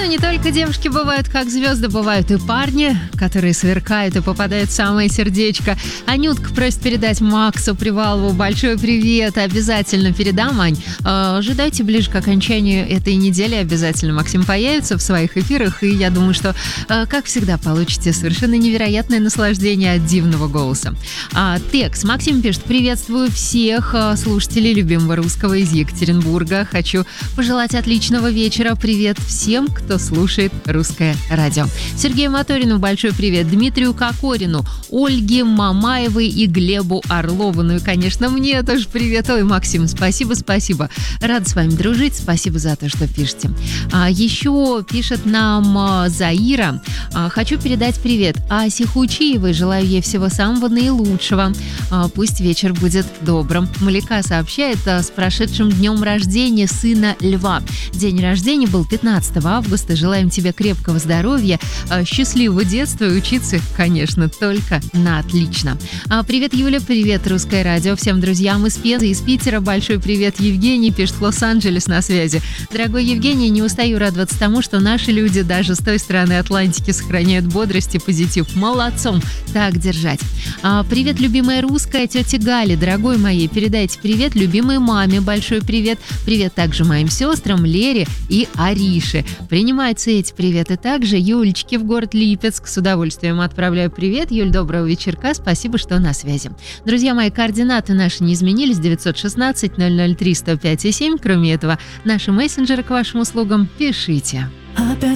Но не только девушки бывают как звезды, бывают и парни, которые сверкают и попадают в самое сердечко. Анютка просит передать Максу Привалову большой привет. Обязательно передам, Ань. Ожидайте ближе к окончанию этой недели. Обязательно Максим появится в своих эфирах. И я думаю, что, как всегда, получите совершенно невероятное наслаждение от дивного голоса. Текс. Максим пишет: приветствую всех слушателей любимого русского из Екатеринбурга. Хочу пожелать отличного вечера. Привет всем, кто слушает русское радио. Сергею Моторину большой привет. Дмитрию Кокорину, Ольге Мамаевой и Глебу Орлову. Ну и, конечно, мне тоже привет. Ой, Максим, спасибо. Рада с вами дружить. Спасибо за то, что пишете. Еще пишет нам Заира. Хочу передать привет Асе Хучиевой. Желаю ей всего самого наилучшего. Пусть вечер будет добрым. Малика сообщает с прошедшим днем рождения сына Льва. День рождения был 15 августа. Желаем тебе крепкого здоровья, счастливого детства и учиться, конечно, только на отлично. Привет, Юля, привет, Русское радио. Всем друзьям из Пензы, из Питера большой привет. Евгений пишет: Лос-Анджелес на связи. Дорогой Евгений, не устаю радоваться тому, что наши люди даже с той стороны Атлантики сохраняют бодрость и позитив. Молодцом, так держать. Привет, любимая русская тетя Галя, дорогой моей, передайте привет любимой маме, большой привет. Привет также моим сестрам Лере и Арише. Принимаются эти приветы также Юлечке в город Липецк. С удовольствием отправляю привет. Юль, доброго вечерка. Спасибо, что на связи. Друзья мои, координаты наши не изменились. 916-003-105-7. Кроме этого, наши мессенджеры к вашим услугам. Пишите.